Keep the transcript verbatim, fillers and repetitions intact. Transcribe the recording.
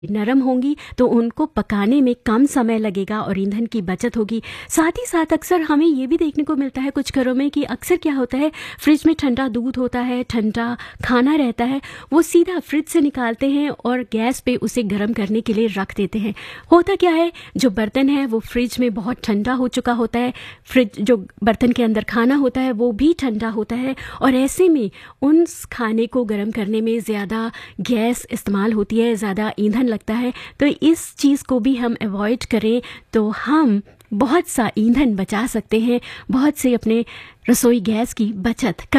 नरम होंगी तो उनको पकाने में कम समय लगेगा और ईंधन की बचत होगी। साथ ही साथ अक्सर हमें ये भी देखने को मिलता है कुछ घरों में कि अक्सर क्या होता है, फ्रिज में ठंडा दूध होता है, ठंडा खाना रहता है, वो सीधा फ्रिज से निकालते हैं और गैस पे उसे गर्म करने के लिए रख देते हैं। होता क्या है, जो बर्तन है वो फ्रिज में बहुत ठंडा हो चुका होता है, फ्रिज जो बर्तन के अंदर खाना होता है वो भी ठंडा होता है और ऐसे में उस खाने को गर्म करने में ज़्यादा गैस इस्तेमाल होती है, ज़्यादा ईंधन लगता है। तो इस चीज़ को भी हम अवॉइड करें तो हम बहुत सा ईंधन बचा सकते हैं, बहुत से अपने रसोई गैस की बचत कर